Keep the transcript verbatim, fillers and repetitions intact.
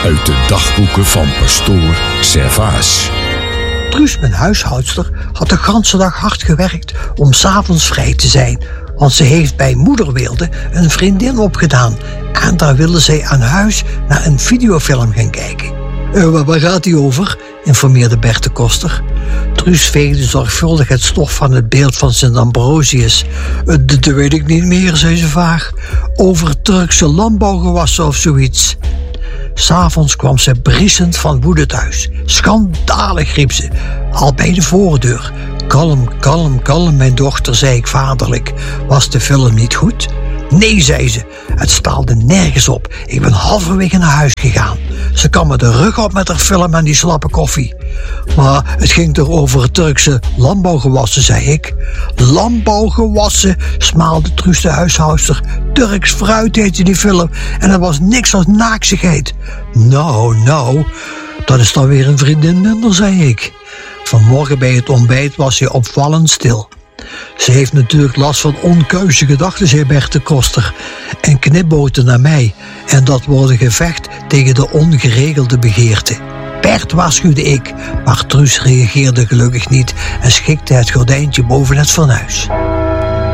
uit de dagboeken van pastoor Servaas. Truus, mijn huishoudster, had de ganse dag hard gewerkt om 's avonds vrij te zijn, want ze heeft bij Moederweelde een vriendin opgedaan en daar wilde zij aan huis naar een videofilm gaan kijken. Uh, waar gaat die over? Informeerde Bert de Koster. Truus veegde zorgvuldig het stof van het beeld van Sint Ambrosius. Uh, dat weet ik niet meer, zei ze vaag. Over Turkse landbouwgewassen of zoiets. 'S'avonds kwam ze briesend van woede thuis. Schandalig, riep ze, al bij de voordeur. Kalm, kalm, kalm, mijn dochter, zei ik vaderlijk. Was de film niet goed? Nee, zei ze, het staalde nergens op. Ik ben halverwege naar huis gegaan. Ze kan me de rug op met haar film en die slappe koffie. Maar het ging toch over Turkse landbouwgewassen, zei ik. Landbouwgewassen, smaalde Truus de huishoudster. Turks fruit heette die film en er was niks als naaksigheid. Nou, nou, dat is dan weer een vriendin minder, zei ik. Vanmorgen bij het ontbijt was ze opvallend stil. Ze heeft natuurlijk last van onkuise gedachten, zei Bert de Koster, en knipboten naar mij. En dat wordt een gevecht tegen de ongeregelde begeerte. Bert, waarschuwde ik, maar Truus reageerde gelukkig niet en schikte het gordijntje boven het fornuis.